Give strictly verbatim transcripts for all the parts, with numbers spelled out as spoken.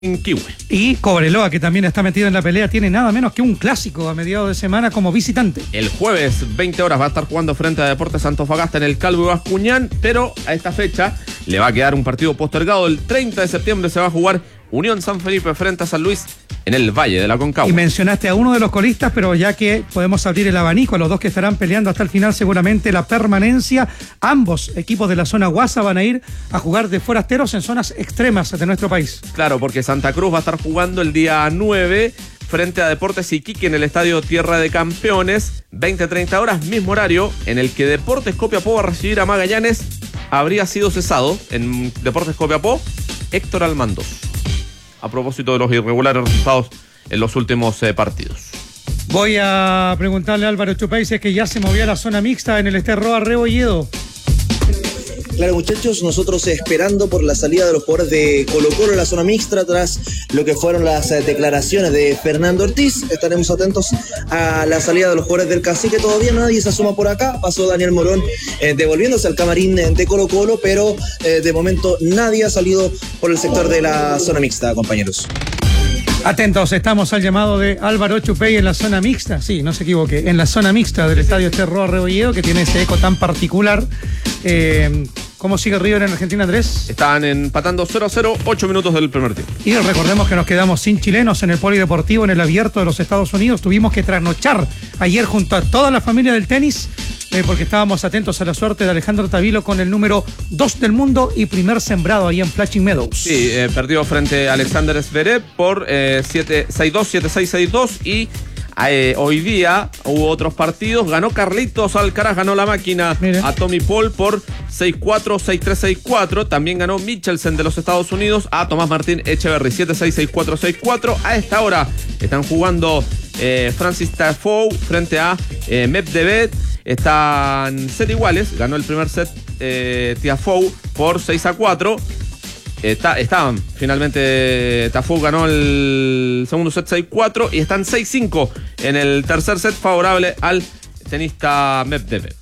en Quihue. Y Cobreloa, que también está metido en la pelea, tiene nada menos que un clásico a mediados de semana como visitante. El jueves, veinte horas, va a estar jugando frente a Deportes Antofagasta en el Calvo Bascuñán, pero a esta fecha le va a quedar un partido postergado. El treinta de septiembre se va a jugar Unión San Felipe frente a San Luis en el Valle de la Concagua. Y mencionaste a uno de los colistas, pero ya que podemos abrir el abanico a los dos que estarán peleando hasta el final seguramente la permanencia, ambos equipos de la zona Guasa van a ir a jugar de forasteros en zonas extremas de nuestro país. Claro, porque Santa Cruz va a estar jugando el día nueve frente a Deportes Iquique en el Estadio Tierra de Campeones, veinte a treinta horas, mismo horario en el que Deportes Copiapó va a recibir a Magallanes. Habría sido cesado en Deportes Copiapó Héctor Almandos, a propósito de los irregulares resultados en los últimos eh, partidos. Voy a preguntarle a Álvaro Chupay si es que ya se movió a la zona mixta en el Esterroa Rebolledo. Claro, muchachos, nosotros esperando por la salida de los jugadores de Colo-Colo en la zona mixta tras lo que fueron las eh, declaraciones de Fernando Ortiz. Estaremos atentos a la salida de los jugadores del Cacique. Todavía nadie se asoma por acá. Pasó Daniel Morón eh, devolviéndose al camarín de Colo-Colo, pero eh, de momento nadie ha salido por el sector de la zona mixta, compañeros. Atentos, estamos al llamado de Álvaro Chupay en la zona mixta, sí, no se equivoque, en la zona mixta del Estadio Esterroa Rebolledo, que tiene ese eco tan particular. Eh, ¿Cómo sigue River en Argentina, Andrés? Están empatando cero a cero, ocho minutos del primer tiempo. Y recordemos que nos quedamos sin chilenos en el polideportivo en el Abierto de los Estados Unidos. Tuvimos que trasnochar ayer junto a toda la familia del tenis, eh, porque estábamos atentos a la suerte de Alejandro Tavilo con el número dos del mundo y primer sembrado ahí en Flushing Meadows. Sí, eh, perdió frente a Alexander Zverev por eh, seis dos, siete seis, seis dos y... Eh, hoy día hubo otros partidos. Ganó Carlitos Alcaraz, ganó la máquina Mira. a Tommy Paul por seis cuatro, seis tres, seis cuatro. También ganó Michelsen de los Estados Unidos a Tomás Martín Echeverry, siete seis, seis cuatro, seis cuatro. A esta hora están jugando eh, Francis Tiafoe frente a eh, Medvedev. Están set iguales. Ganó el primer set eh, Tiafoe por seis a cuatro. Está, estaban, finalmente Tiafoe ganó el segundo set seis cuatro y están seis cinco en el tercer set favorable al tenista Medvedev.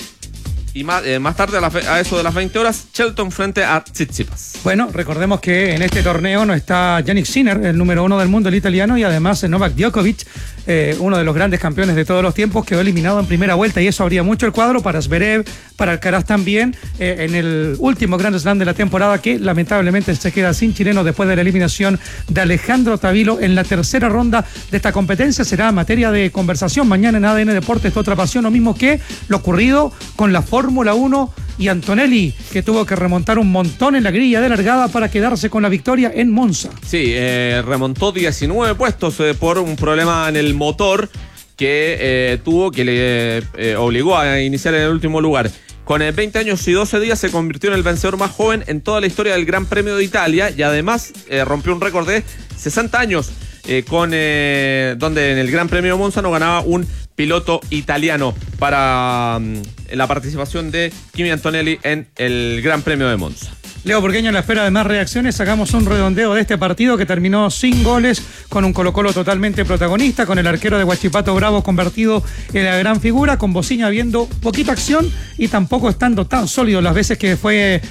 Y más, eh, más tarde a, la, a eso de las veinte horas, Shelton frente a Tsitsipas. Bueno, recordemos que en este torneo no está Jannik Sinner, el número uno del mundo, el italiano, y además Novak Djokovic, eh, uno de los grandes campeones de todos los tiempos, quedó eliminado en primera vuelta, y eso abría mucho el cuadro para Zverev, para Alcaraz también, eh, en el último Grand Slam de la temporada, que lamentablemente se queda sin chileno después de la eliminación de Alejandro Tavilo en la tercera ronda de esta competencia. Será materia de conversación mañana en A D N Deportes, otra pasión, lo mismo que lo ocurrido con la Fórmula uno y Antonelli, que tuvo que remontar un montón en la grilla de largada para quedarse con la victoria en Monza. Sí, eh, remontó diecinueve puestos eh, por un problema en el motor que eh, tuvo, que le eh, obligó a iniciar en el último lugar. Con eh, veinte años y doce días se convirtió en el vencedor más joven en toda la historia del Gran Premio de Italia y además eh, rompió un récord de sesenta años, eh, con eh, donde en el Gran Premio de Monza no ganaba un piloto italiano para um, la participación de Kimi Antonelli en el Gran Premio de Monza. Leo Burgueño, en la espera de más reacciones, sacamos un redondeo de este partido que terminó sin goles, con un Colo-Colo totalmente protagonista, con el arquero de Huachipato Bravo convertido en la gran figura, con Bociña viendo poquita acción y tampoco estando tan sólido las veces que fue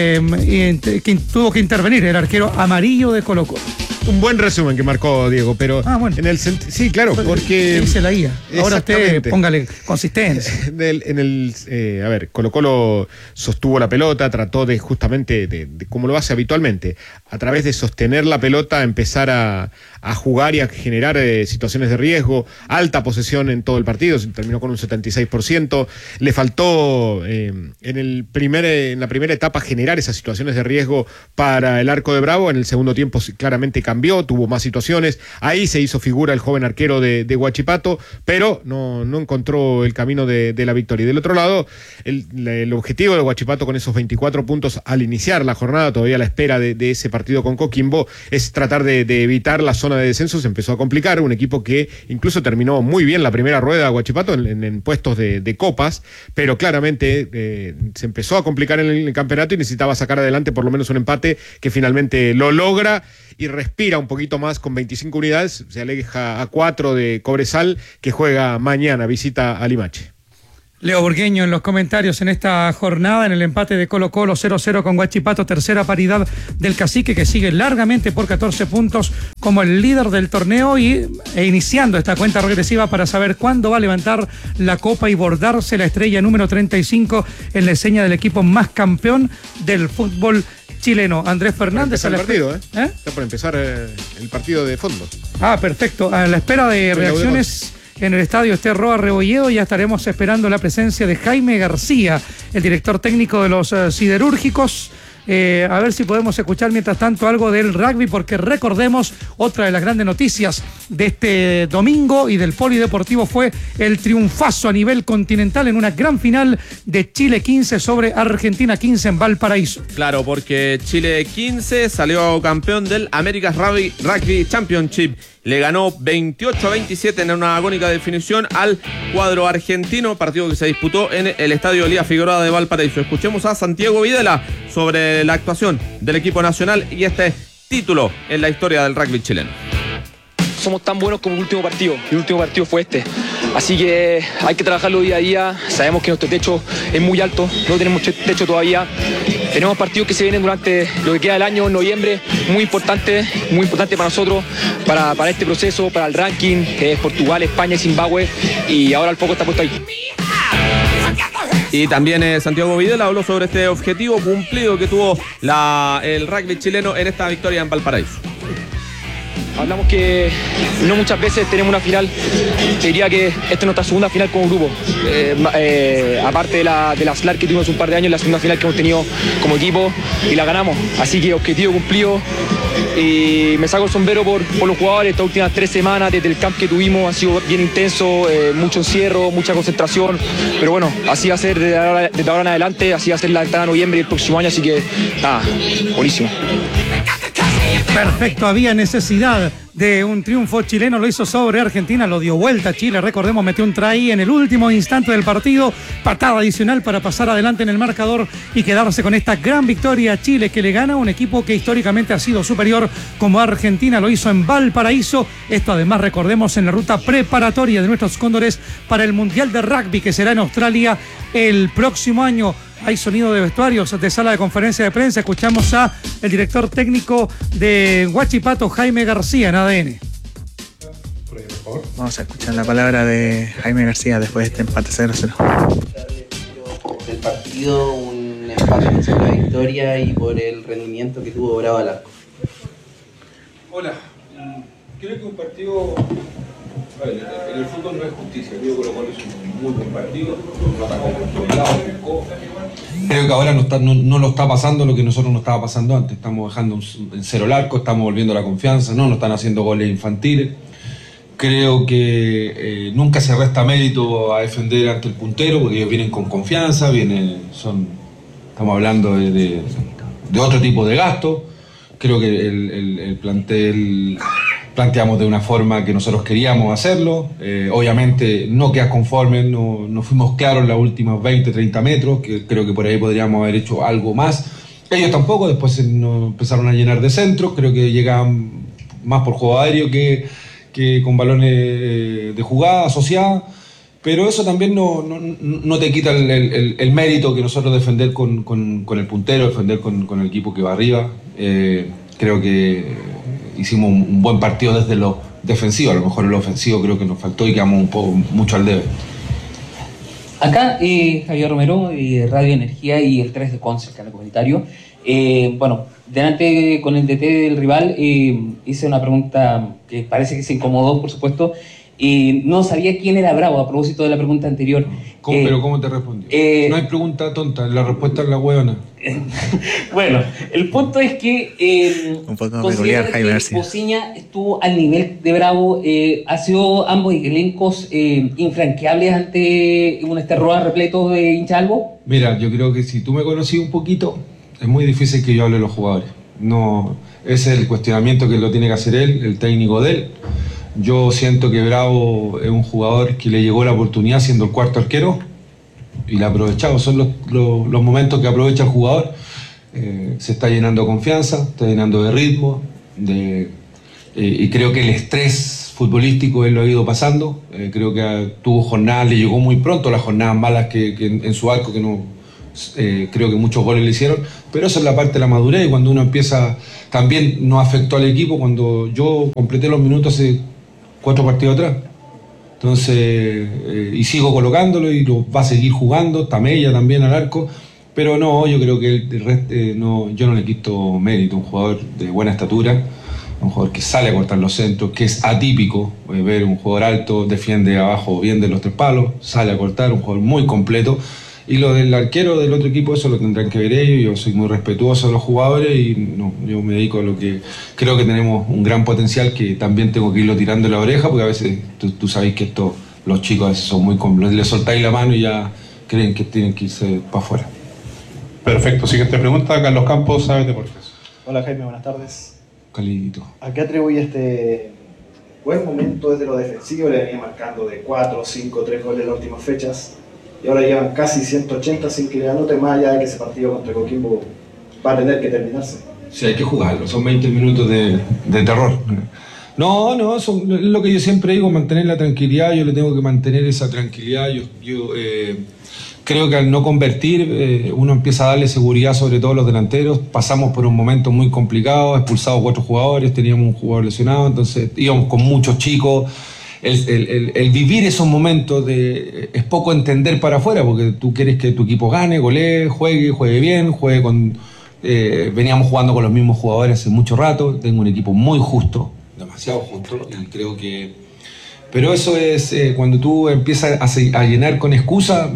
eh, que tuvo que intervenir el arquero amarillo de Colo-Colo. Un buen resumen que marcó Diego, pero ah, bueno. en el senti- sí, claro, porque dice la I A. Ahora usted póngale consistencia. Del, en el, eh, a ver, Colo-Colo sostuvo la pelota, trató de justamente, de, de, como lo hace habitualmente, a través de sostener la pelota, empezar a, a jugar y a generar eh, situaciones de riesgo, alta posesión en todo el partido, terminó con un setenta y seis por ciento. Le faltó eh, en, el primer, en la primera etapa generar esas situaciones de riesgo para el arco de Bravo. En el segundo tiempo claramente cambió, tuvo más situaciones, ahí se hizo figura el joven arquero de, de Huachipato, pero no, no encontró el camino de, de la victoria. Y del otro lado, el, el objetivo de Huachipato con esos veinticuatro puntos al iniciar la jornada, todavía a la espera de, de ese partido con Coquimbo, es tratar de, de evitar la zona de descenso. Se empezó a complicar, un equipo que incluso terminó muy bien la primera rueda de Huachipato en, en, en puestos de, de copas, pero claramente eh, se empezó a complicar en el, en el campeonato y necesitaba sacar adelante por lo menos un empate que finalmente lo logra y respira un poquito más con veinticinco unidades, se aleja a cuatro de Cobresal, que juega mañana, visita a Limache. Leo Burgueño en los comentarios en esta jornada, en el empate de Colo Colo cero cero con Huachipato, tercera paridad del Cacique, que sigue largamente por catorce puntos como el líder del torneo y e iniciando esta cuenta regresiva para saber cuándo va a levantar la copa y bordarse la estrella número treinta y cinco en la enseña del equipo más campeón del fútbol chileno. Andrés Fernández. El partido, ¿eh? ¿Eh? Está por empezar eh, el partido de fondo. Ah, perfecto. A la espera de el reacciones en el estadio Esterroa Rebolledo, ya estaremos esperando la presencia de Jaime García, el director técnico de los uh, siderúrgicos. Eh, a ver si podemos escuchar mientras tanto algo del rugby, porque recordemos, otra de las grandes noticias de este domingo y del polideportivo fue el triunfazo a nivel continental en una gran final de Chile quince sobre Argentina quince en Valparaíso. Claro, porque Chile quince salió campeón del America's Rugby, Rugby Championship. Le ganó veintiocho a veintisiete en una agónica definición al cuadro argentino, partido que se disputó en el Estadio Elías Figueroa de Valparaíso. Escuchemos a Santiago Videla sobre la actuación del equipo nacional y este título en la historia del rugby chileno. Somos tan buenos como el último partido, el último partido fue este, así que hay que trabajarlo día a día. Sabemos que nuestro techo es muy alto, no tenemos techo todavía, tenemos partidos que se vienen durante lo que queda del año, en noviembre, muy importante, muy importante para nosotros, para, para este proceso, para el ranking, que es Portugal, España y Zimbabue, y ahora el foco está puesto ahí. Y también eh, Santiago Videla habló sobre este objetivo cumplido que tuvo la, el rugby chileno en esta victoria en Valparaíso. Hablamos que no muchas veces tenemos una final. Te diría que esta es nuestra segunda final como grupo. Eh, eh, aparte de la, de la S L A R que tuvimos hace un par de años, la segunda final que hemos tenido como equipo y la ganamos. Así que objetivo cumplido. Y me saco el sombrero por, por los jugadores. Estas últimas tres semanas desde el camp que tuvimos ha sido bien intenso, eh, mucho encierro, mucha concentración. Pero bueno, así va a ser desde ahora, desde ahora en adelante, así va a ser la entrada de noviembre y el próximo año. Así que nada, buenísimo. Perfecto, había necesidad de un triunfo chileno, lo hizo sobre Argentina, lo dio vuelta Chile, recordemos, metió un try en el último instante del partido, patada adicional para pasar adelante en el marcador y quedarse con esta gran victoria. Chile que le gana a un equipo que históricamente ha sido superior como Argentina, lo hizo en Valparaíso. Esto además, recordemos, en la ruta preparatoria de nuestros cóndores para el Mundial de Rugby que será en Australia el próximo año. Hay sonido de vestuarios, de sala de conferencia de prensa. Escuchamos a el director técnico de Huachipato, Jaime García, en A D N. Vamos a escuchar la palabra de Jaime García después de este empate cero cero. Del partido, un empate por la victoria y por el rendimiento que tuvo Bravo al arco. Hola, creo que un partido... A ver, en el fútbol no es justicia, creo que Colo Colo es un muy buen partido, no atacó por todos lados, buscó. Creo que ahora no, está, no, no lo está pasando lo que nosotros no estaba pasando antes, estamos dejando en cero el arco, estamos volviendo la confianza, no nos están haciendo goles infantiles. Creo que eh, nunca se resta mérito a defender ante el puntero, porque ellos vienen con confianza, vienen, son, estamos hablando de, de, de otro tipo de gasto. Creo que el, el, el plantel planteamos de una forma que nosotros queríamos hacerlo. Eh, obviamente no quedas conforme, no, no fuimos claros en los últimos veinte, treinta metros, que creo que por ahí podríamos haber hecho algo más. Ellos tampoco, después nos empezaron a llenar de centros, creo que llegaban más por juego aéreo que, que con balones de jugada asociada. Pero eso también no, no, no te quita el, el, el mérito que nosotros defender con, con, con el puntero, defender con, con el equipo que va arriba. Eh, creo que hicimos un, un buen partido desde lo defensivo, a lo mejor en lo ofensivo creo que nos faltó y quedamos un poco mucho al debe. Acá eh, Javier Romero, eh, Radio Energía y el tres de Conce, el canal comunitario. Eh, bueno, delante con el D T del rival eh, hice una pregunta que parece que se incomodó, por supuesto. Y no sabía quién era Bravo, a propósito de la pregunta anterior. ¿Cómo, eh, ¿Pero cómo te respondió? Eh, no hay pregunta tonta, la respuesta es la huevona. Bueno, el punto es que eh, un poco peculiar, Jaime García. Pociña estuvo al nivel de Bravo, eh, ha sido ambos elencos eh, infranqueables ante un Esterroa repleto de hinchalvo. Mira, yo creo que si tú me conocí un poquito, es muy difícil que yo hable de los jugadores. No, ese es el cuestionamiento que lo tiene que hacer él, el técnico de él. Yo siento que Bravo es un jugador que le llegó la oportunidad siendo el cuarto arquero y la ha aprovechado. Son los, los, los momentos que aprovecha el jugador. Eh, se está llenando de confianza, está llenando de ritmo de, eh, y creo que el estrés futbolístico él lo ha ido pasando. Eh, creo que uh, tuvo jornadas, le llegó muy pronto las jornadas malas que, que en, en su arco, que no eh, creo que muchos goles le hicieron, pero esa es la parte de la madurez, y cuando uno empieza, también nos afectó al equipo cuando yo completé los minutos hace cuatro partidos atrás. Entonces, eh, y sigo colocándolo y lo va a seguir jugando, Tamella también al arco, pero no, yo creo que el, el resto, eh, no, yo no le quito mérito, un jugador de buena estatura, un jugador que sale a cortar los centros, que es atípico, eh, ver un jugador alto, defiende abajo bien de los tres palos, sale a cortar, un jugador muy completo. Y lo del arquero del otro equipo, eso lo tendrán que ver ellos. Yo soy muy respetuoso de los jugadores y no, yo me dedico a lo que creo que tenemos un gran potencial, que también tengo que irlo tirando en la oreja, porque a veces tú, tú sabes que esto, los chicos a veces son muy complejos, le soltáis la mano y ya creen que tienen que irse para afuera. Perfecto, siguiente pregunta, Carlos Campos, Saber Deportes. Hola Jaime, buenas tardes. Calidito. ¿A qué atribuye este buen momento desde lo defensivo? Le venía marcando de cuatro, cinco, tres goles en las últimas fechas. Y ahora llevan casi ciento ochenta sin que le anote, más allá de que ese partido contra Coquimbo va a tener que terminarse. Sí, hay que jugarlo, son veinte minutos de, de terror. No, no, son, es lo que yo siempre digo, mantener la tranquilidad. Yo le tengo que mantener esa tranquilidad. Yo, yo eh, creo que al no convertir, eh, uno empieza a darle seguridad, sobre todo a los delanteros. Pasamos por un momento muy complicado, expulsados cuatro jugadores, teníamos un jugador lesionado, entonces íbamos con muchos chicos. El, el, el, el vivir esos momentos de, es poco entender para afuera, porque tú quieres que tu equipo gane, golee, juegue, juegue bien, juegue con... Eh, veníamos jugando con los mismos jugadores hace mucho rato, tengo un equipo muy justo, demasiado justo, y creo que... Pero eso es, eh, cuando tú empiezas a, a llenar con excusas,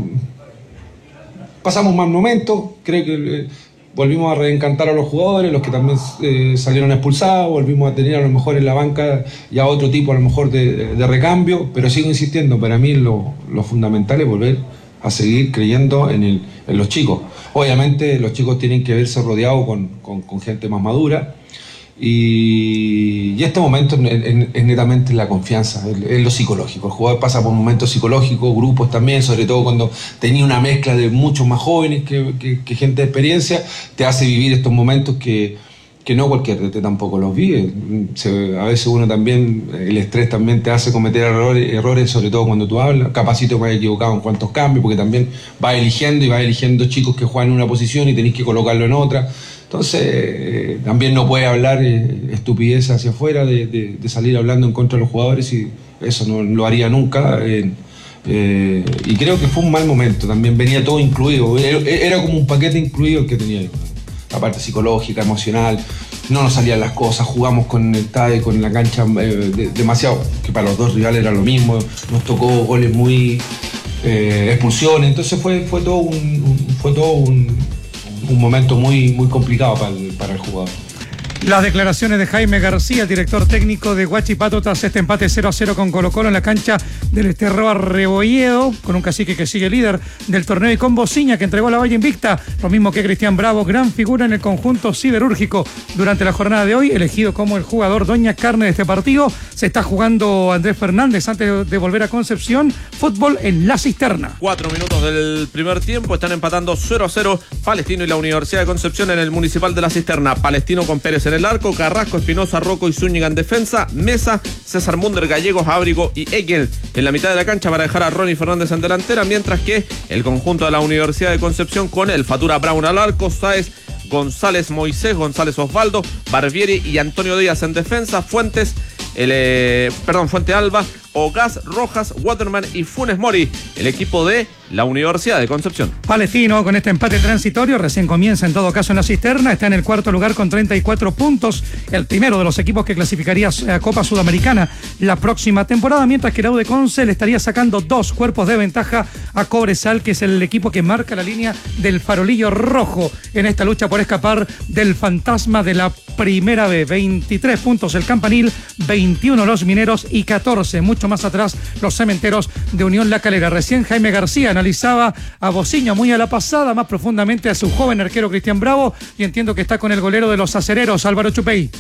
pasamos mal momentos, creo que... Eh, volvimos a reencantar a los jugadores, los que también eh, salieron expulsados, volvimos a tener a lo mejor en la banca ya otro tipo a lo mejor de, de recambio, pero sigo insistiendo, para mí lo, lo fundamental es volver a seguir creyendo en, el, en los chicos. Obviamente los chicos tienen que verse rodeados con, con, con gente más madura, y, y este momento es, es, es netamente la confianza, es, es lo psicológico. El jugador pasa por momentos psicológicos, grupos también, sobre todo cuando tenía una mezcla de muchos más jóvenes que, que, que gente de experiencia, te hace vivir estos momentos que, que no cualquier D T tampoco los vive. Se, a veces uno también, el estrés también te hace cometer errores, errores sobre todo cuando tú hablas. Capacito me he equivocado en cuántos cambios, porque también vas eligiendo y vas eligiendo chicos que juegan en una posición y tenés que colocarlo en otra. Entonces, eh, también no puede hablar eh, estupidez hacia afuera, de, de, de salir hablando en contra de los jugadores, y eso no lo haría nunca. Eh, eh, y creo que fue un mal momento, también venía todo incluido, era, era como un paquete incluido el que tenía yo. La parte psicológica, emocional, no nos salían las cosas, jugamos con el T A D, con la cancha eh, de, demasiado, que para los dos rivales era lo mismo, nos tocó goles muy eh, expulsiones, entonces fue, fue todo un, un, fue todo un, un momento muy, muy complicado para el, para el jugador. Las declaraciones de Jaime García, el director técnico de Huachipato, tras este empate cero a cero con Colo-Colo en la cancha del Esterroa Rebolledo, con un cacique que sigue líder del torneo, y con Bociña, que entregó la valla invicta, lo mismo que Cristian Bravo, gran figura en el conjunto siderúrgico durante la jornada de hoy, elegido como el jugador doña carne de este partido. Se está jugando Andrés Fernández antes de volver a Concepción. Fútbol en La Cisterna. Cuatro minutos del primer tiempo, están empatando cero a cero Palestino y la Universidad de Concepción en el Municipal de La Cisterna. Palestino con Pérez en el arco, Carrasco, Espinosa, Rocco y Zúñiga en defensa, Mesa, César Munder, Gallegos, Ábrigo y Egel en la mitad de la cancha para dejar a Ronnie Fernández en delantera, mientras que el conjunto de la Universidad de Concepción con el Fatura Brown al arco, Sáez, González Moisés, González Osvaldo, Barbieri y Antonio Díaz en defensa, Fuentes, el, eh, perdón, Fuente Alba, Ogaz, Rojas, Waterman y Funes Mori, el equipo de la Universidad de Concepción. Palestino, con este empate transitorio, recién comienza en todo caso en La Cisterna, está en el cuarto lugar con treinta y cuatro puntos, el primero de los equipos que clasificaría a Copa Sudamericana la próxima temporada, mientras que la U de Conce le estaría sacando dos cuerpos de ventaja a Cobresal, que es el equipo que marca la línea del farolillo rojo en esta lucha por escapar del fantasma de la Primera B. veintitrés puntos el Campanil, veintiuno los Mineros y catorce, mucho más atrás, los Cementeros de Unión La Calera. Recién Jaime García analizaba a Bociña muy a la pasada, más profundamente a su joven arquero Cristian Bravo, y entiendo que está con el golero de los acereros, Álvaro Chupey.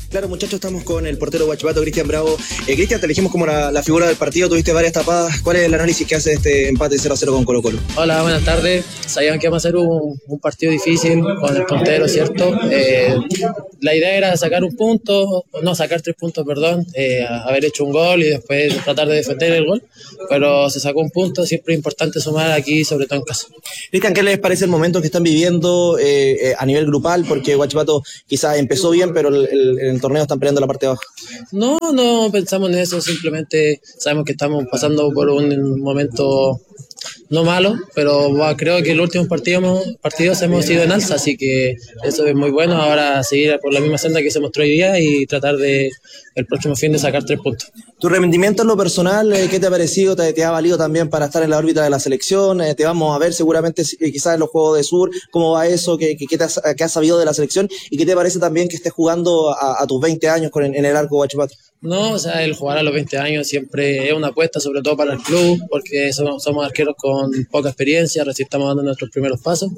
Claro, muchachos, estamos con el portero Huachipato, Cristian Bravo. Eh, Cristian, te elegimos como la, la figura del partido, tuviste varias tapadas. ¿Cuál es el análisis que hace de este empate cero a cero con Colo Colo? Hola, buenas tardes. Sabían que íbamos a hacer un, un partido difícil con el puntero, ¿cierto? Eh, la idea era sacar un punto, no, sacar tres puntos, perdón, eh, haber hecho un gol y después tratar de defender el gol, pero se sacó un punto, siempre es importante sumar aquí, sobre todo en casa. Cristian, ¿qué les parece el momento que están viviendo eh, eh, a nivel grupal? Porque Huachipato quizás empezó bien, pero el, el, el torneo están peleando la parte de abajo. No, no pensamos en eso, simplemente sabemos que estamos pasando por un momento no malo, pero bueno, creo que los últimos partidos, partidos hemos ido en alza, así que eso es muy bueno. Ahora seguir por la misma senda que se mostró hoy día y tratar de el próximo fin de sacar tres puntos. ¿Tu rendimiento en lo personal, eh, qué te ha parecido? ¿Te, te ha valido también para estar en la órbita de la selección? Eh, te vamos a ver seguramente eh, quizás en los Juegos de Sur. ¿Cómo va eso? ¿Qué, qué, qué, te has, qué has sabido de la selección? ¿Y qué te parece también que estés jugando a, a tus veinte años con, en el arco Huachipato? No, o sea, el jugar a los veinte años siempre es una apuesta, sobre todo para el club, porque somos, somos arqueros con poca experiencia, recién estamos dando nuestros primeros pasos,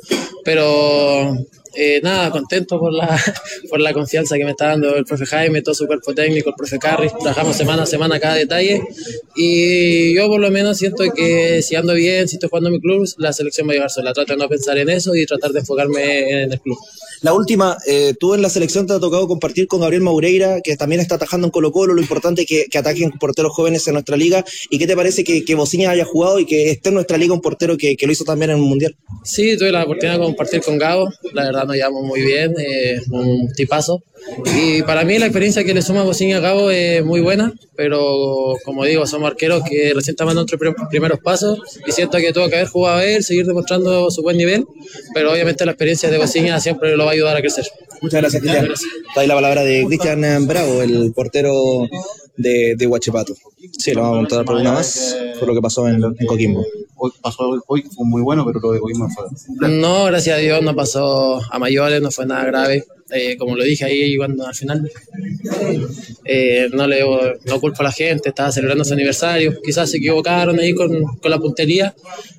pero eh, nada, contento por la, por la confianza que me está dando el profe Jaime, todo su cuerpo técnico, el profe Carri, trabajamos semana a semana cada detalle, y yo por lo menos siento que si ando bien, si estoy jugando en mi club, la selección va a llevar sola. Trato de no pensar en eso y tratar de enfocarme en el club. La última, eh, tú en la selección te ha tocado compartir con Gabriel Maureira, que también está atajando en Colo Colo, lo importante es que, que ataquen porteros jóvenes en nuestra liga. ¿Y qué te parece que, que Bociñas haya jugado y que esté en nuestra liga un portero que, que lo hizo también en un mundial? Sí, tuve la oportunidad de compartir con Gabo, la verdad nos llevamos muy bien, eh, un tipazo. Y para mí la experiencia que le suma Bociñas a Gabo es muy buena, pero como digo, somos arqueros que recién están dando nuestros primeros pasos y siento que tuvo que haber jugado a él, seguir demostrando su buen nivel, pero obviamente la experiencia de Bociñas siempre lo va a ayudar a crecer. Muchas gracias, Cristian. Está ahí la palabra de Cristian Bravo, el portero de, de Huachipato. Sí, lo vamos a contar por una más, por lo que pasó en, en Coquimbo. Hoy pasó hoy fue muy bueno, pero lo de Coquimbo fue... No, gracias a Dios no pasó a mayores, no fue nada grave. Eh, como lo dije ahí cuando al final eh, no le no culpo a la gente, estaba celebrando su aniversario, quizás se equivocaron ahí con, con la puntería,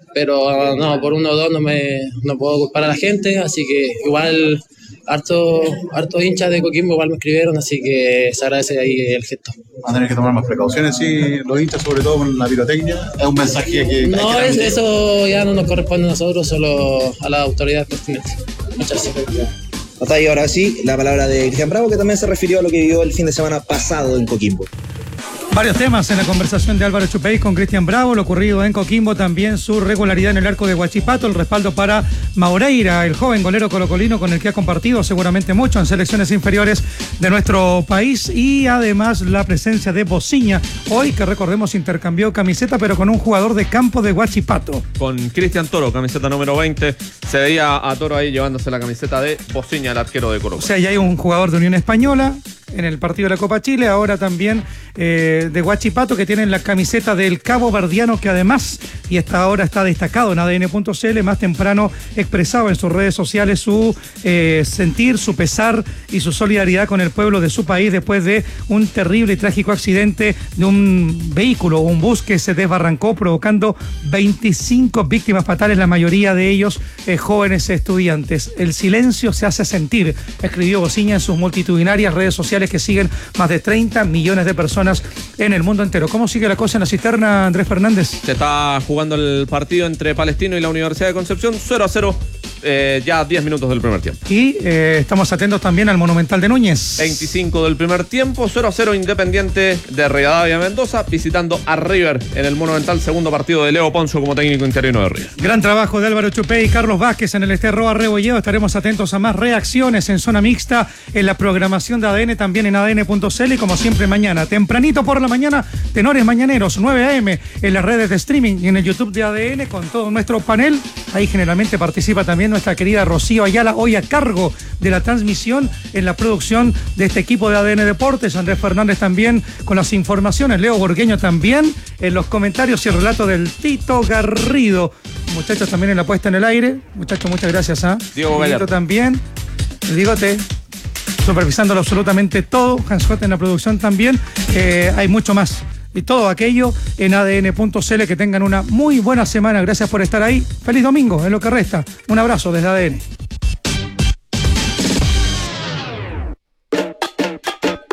pero no, por uno o dos no me no puedo culpar a la gente, así que igual harto, harto hinchas de Coquimbo igual me escribieron, así que se agradece ahí el gesto. Van a tener que tomar más precauciones, sí, los hinchas, sobre todo con la pirotecnia. Es un mensaje que... No, que es, eso ya no nos corresponde a nosotros, solo a las autoridades pertinentes. Muchas gracias. Hasta ahí ahora sí, la palabra de Cristian Bravo, que también se refirió a lo que vivió el fin de semana pasado en Coquimbo. Varios temas en la conversación de Álvaro Chupey con Cristian Bravo, lo ocurrido en Coquimbo, también su regularidad en el arco de Huachipato, el respaldo para Maureira, el joven golero colocolino con el que ha compartido seguramente mucho en selecciones inferiores de nuestro país, y además la presencia de Bociñas, hoy que recordemos intercambió camiseta pero con un jugador de campo de Huachipato. Con Cristian Toro, camiseta número veinte, se veía a Toro ahí llevándose la camiseta de Bociñas, el arquero de Colo Colo. O sea, ya hay un jugador de Unión Española en el partido de la Copa Chile, ahora también eh, de Huachipato, que tienen la camiseta del Cabo Verdiano, que además, y hasta ahora está destacado en A D N punto C L, más temprano expresaba en sus redes sociales su eh, sentir, su pesar y su solidaridad con el pueblo de su país después de un terrible y trágico accidente de un vehículo, un bus que se desbarrancó provocando veinticinco víctimas fatales, la mayoría de ellos eh, jóvenes estudiantes. El silencio se hace sentir, escribió Bociñas en sus multitudinarias redes sociales que siguen más de treinta millones de personas en el mundo entero. ¿Cómo sigue la cosa en la cisterna, Andrés Fernández? Se está jugando el partido entre Palestino y la Universidad de Concepción, cero a cero, eh, ya diez minutos del primer tiempo. Y eh, estamos atentos también al Monumental de Núñez. veinticinco del primer tiempo, cero a cero Independiente de Rivadavia Mendoza, visitando a River en el Monumental, segundo partido de Leo Ponzo como técnico interino de River. Gran trabajo de Álvaro Chupey y Carlos Vázquez en el Esterroa Rebolledo. Estaremos atentos a más reacciones en zona mixta, en la programación de A D N, también en A D N punto C L, y como siempre mañana, tempranito por la mañana, Tenores Mañaneros, nueve a eme, en las redes de streaming y en el YouTube de A D N con todo nuestro panel. Ahí generalmente participa también nuestra querida Rocío Ayala, hoy a cargo de la transmisión en la producción de este equipo de A D N Deportes. Andrés Fernández también con las informaciones, Leo Borgueño también en los comentarios y el relato del Tito Garrido. Muchachos también en la puesta en el aire. Muchachos, muchas gracias. ¿eh? Diego Gallardo también. El Digote supervisándolo absolutamente todo. Hans Hott en la producción también. Eh, hay mucho más. Y todo aquello en A D N punto C L. Que tengan una muy buena semana. Gracias por estar ahí. Feliz domingo en lo que resta. Un abrazo desde A D N.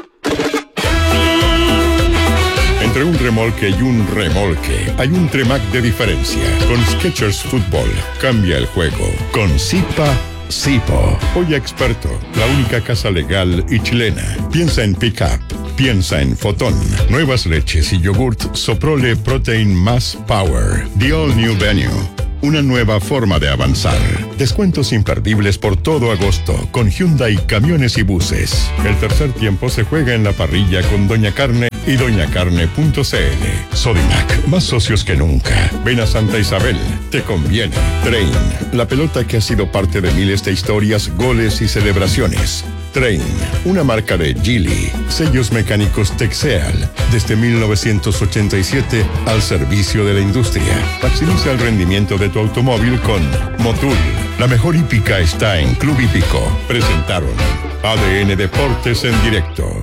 remolque y un remolque. Hay un Tremac de diferencia. Con Skechers Fútbol, cambia el juego. Con Zipa, Zipo. Hoy experto, la única casa legal y chilena. Piensa en Pickup. Piensa en Fotón. Nuevas leches y yogurt Soprole Protein Más Power. The All New Venue. Una nueva forma de avanzar. Descuentos imperdibles por todo agosto con Hyundai Camiones y Buses. El tercer tiempo se juega en la parrilla con Doña Carne y doña carne punto c l. Sodimac, más socios que nunca. Ven a Santa Isabel, te conviene. Train, la pelota que ha sido parte de miles de historias, goles y celebraciones. Train, una marca de Geely, sellos mecánicos Texeal, desde mil novecientos ochenta y siete al servicio de la industria. Maximiza el rendimiento de tu automóvil con Motul. La mejor hípica está en Club Hípico. Presentaron A D N Deportes en directo.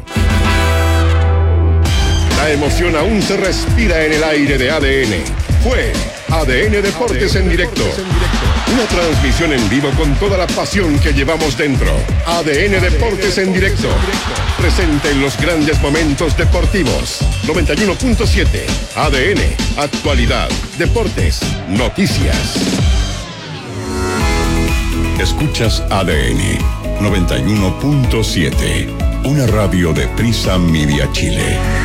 La emoción aún se respira en el aire de A D N. Fue A D N Deportes en directo. Una transmisión en vivo con toda la pasión que llevamos dentro. A D N Deportes en directo. Presente en los grandes momentos deportivos. noventa y uno punto siete. A D N. Actualidad. Deportes. Noticias. Escuchas A D N noventa y uno punto siete. Una radio de Prisa Media Chile.